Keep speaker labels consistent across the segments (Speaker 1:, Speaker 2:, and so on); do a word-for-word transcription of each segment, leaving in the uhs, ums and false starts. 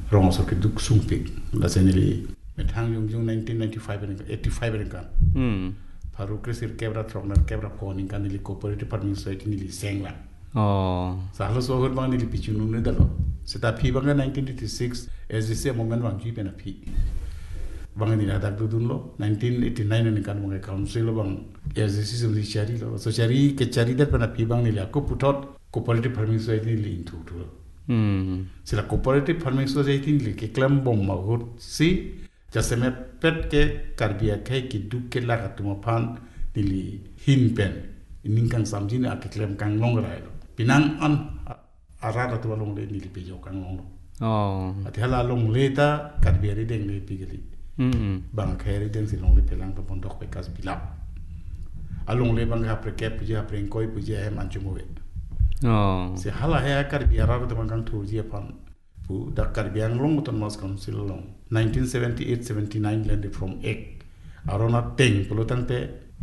Speaker 1: rong so ke duk sung pik la senili metang yung yung nineteen ninety-five and eighty-five and kan
Speaker 2: hmm
Speaker 1: paru krisir kebra trokna kebra ko ni kan nili cooperative farming society nili sengla
Speaker 2: oh
Speaker 1: sahlo so hor bang nili pichunu ne dalo seta phi bang nineteen eighty-six as this moment bang ji pena phi bang ni ada dudun lo nineteen eighty-nine ni kan bang council lo bang as this is the chari lo so chari ke chari dar pena phi bang nili ko putot cooperative farming society nili into to
Speaker 2: hmm
Speaker 1: sila cooperative farming society nili ke klam bom ma hor si जैसे मैं पेट के करबिया के कि दुख के लगा तुम पान दिली हिन पेन इनिंग समझी ने आके क्लेम कांग लोंग रहा है पिनांग अन आराध तो लोंग ले नीली पे जो कांग लोंग
Speaker 2: oh
Speaker 1: अतिहला लोंग लेता करबिया री देंग ले पिगली
Speaker 2: hmm
Speaker 1: बांग खेरी देंग सी लोंग ले पेलांग तो बंदोक पे कास बिला अलोंग ले बांग हाप्रे कैप पुजे हाप्रे कोई पुजे है मांचो मोवे
Speaker 2: oh
Speaker 1: से हाला है करबिया आराध तो बांग थोड़ जिया पान pu da karbiang long ton mas council long nineteen seventy-eight seventy-nine landed from ek arona teng pulotang te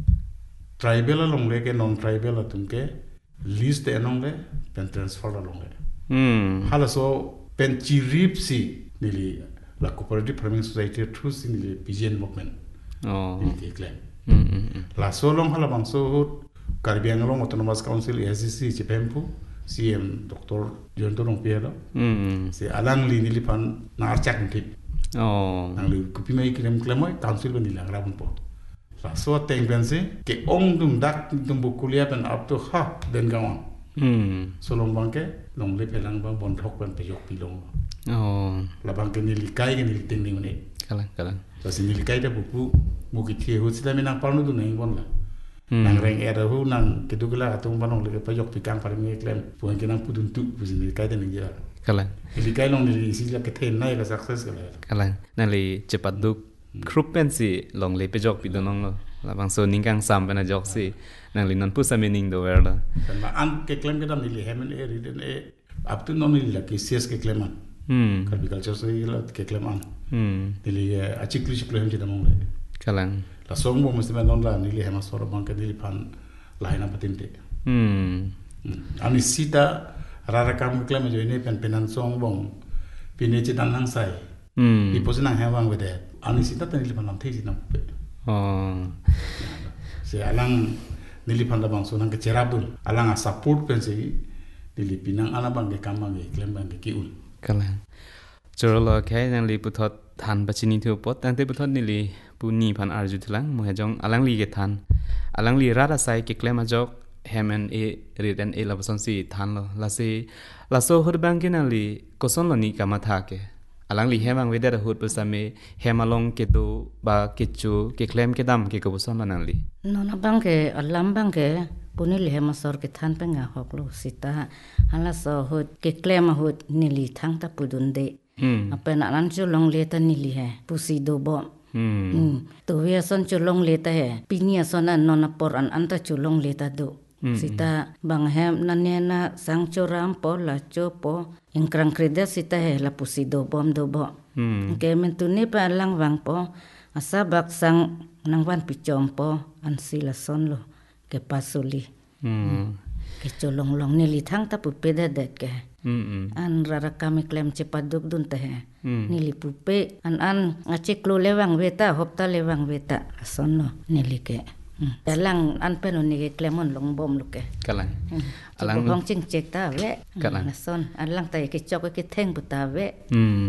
Speaker 1: tribal long le ke non tribal atum ke list enong le pen transfer long le
Speaker 2: hmm
Speaker 1: hala so pen chirip si nili la cooperative farming society through si nili pigeon movement
Speaker 2: oh
Speaker 1: nili ke
Speaker 2: hmm
Speaker 1: la so long hala bang so karbiang long autonomous council A C C chepempu C M Doctor John Torong Piero
Speaker 2: hmm
Speaker 1: se alang li ni lipan na archak ni
Speaker 2: oh
Speaker 1: nang li kupi mai klem klemoy council ni lang rabun po la so teng bense ke ong dum dak dum bukulia pen up to ha den gawang
Speaker 2: hmm
Speaker 1: so long bangke long le pelang bang bon thok pen peyok pilong
Speaker 2: oh
Speaker 1: la bangke ni li kai ni teng ni ne
Speaker 2: kalang kalang
Speaker 1: so si ni li kai da buku mu ki thie hu sila minang parnu du nei bon la nang reng era hu nang kedugla atung banong le peyok pikang par mi klem puan kinang pudun tu bu ni kai da ni ja
Speaker 2: kalang
Speaker 1: li kai long ni si la ke ten nai ka success ka la
Speaker 2: kalang nali cepat duk krup pen si long le pe jok pi donong lo la bang so ningkang sam pen jok si nang li non pu sa meaning do ver la
Speaker 1: dan ma an ke klem ke dam ni le hemen e riden e up to non ni la ke ses ke kleman
Speaker 2: hmm
Speaker 1: agriculture so la ke kleman
Speaker 2: hmm
Speaker 1: ni le achikli chiklo hem jidam le
Speaker 2: kalang
Speaker 1: la song mo musti non la ni le hema sor bank ni le pan la hina patinte
Speaker 2: hmm
Speaker 1: ani sita rara kam klem jo ni pen penan song bong pine chi dan nang sai
Speaker 2: hmm
Speaker 1: pi posina hewang with that ani sita tan ni le pan lam thei jinam pe
Speaker 2: oh
Speaker 1: se alang ni le pan da bang so nang ke cherabul alang a support pen se ni le pinang ana bang ke kam bang ke klem bang ke kiul
Speaker 2: kalang chorolo khai nang li puthot than bachini thu pot tang te puthot ni li puni phan arju thulang mo hejong alang li ke than alang li rara sai ke klema jok hem and a read and a la son si than lo la se la so hur bang ke nang li koson lo ni kama tha ke alang li hemang weder hut pusame hemalong ke do ba ke chu ke klem ke dam ke ko son nang li
Speaker 3: no na bang ke alam bang ke puni le hema sor ke than penga hoklo sita hala so hut ke klem hut ni li thang ta pudun de
Speaker 2: hmm
Speaker 3: apena nan chu long le ta ni li he pusi do bo
Speaker 2: hmm
Speaker 3: to we son chu long le ta he pinia son an non por an an ta chu long le ta do sita bang hem na ne na sang chu ram po la chu po ingkrang kreda sita he la pusi do bom do bo
Speaker 2: hmm
Speaker 3: ke men tu ni pa lang wang po asa bak sang nang wan pi chom po an sila son lo ke pasuli
Speaker 2: hmm
Speaker 3: ke chu long long ni li thang ta pu pe da de ke
Speaker 2: hmm
Speaker 3: an rara kami klem cepat duk dun teh
Speaker 2: hmm
Speaker 3: nili pupe an an ngacik lu lewang weta hopta lewang weta sono nili ke dalang an peno ni ke klemon long bom lu ke
Speaker 2: kalang
Speaker 3: alang bong cing cek ta we
Speaker 2: kalang
Speaker 3: son alang tai ke chok ke theng buta we
Speaker 2: hmm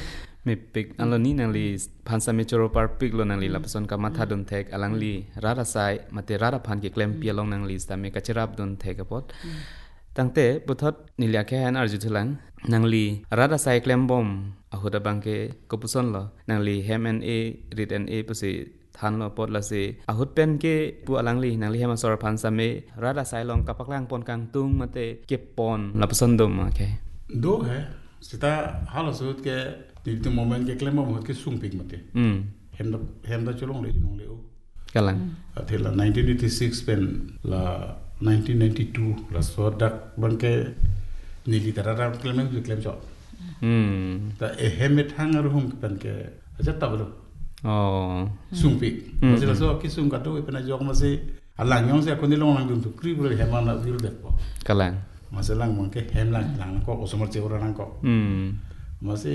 Speaker 2: me pik alo ni nang li phansa me choro par pik lo nang li la person ka matha dun thek alang li rara sai mate rara phan ke klem pia long nang li sta me ka cherap dun thek pot tangte buthot nilia ke han arju thulang nangli rada sai klem bom ahoda bangke kopuson lo nangli hem and a read and a pusi than lo pot la se ahut pen ke pu alangli nangli hema sor phan same rada sai long kapaklang pon kang tung mate ke pon la puson dom ke
Speaker 1: do hai sita hala sut ke di moment ke klem bom ke sung pik mate
Speaker 2: hmm
Speaker 1: hem da hem da cholong le nong le o
Speaker 2: kalang
Speaker 1: athela nineteen eighty-six pen la nineteen ninety-two la so dak banke nili tarara klem ke klem cho
Speaker 2: hmm
Speaker 1: ta e hemet hangar hum pen ke aja tablo
Speaker 2: oh
Speaker 1: sung pik masih la so ki sung ka do pen jok masih alang yong se ko ni long lang dun tu kri bro hema na viru de po
Speaker 2: kalang
Speaker 1: masih lang banke hem lang lang ko osomar che ora lang ko
Speaker 2: hmm
Speaker 1: masih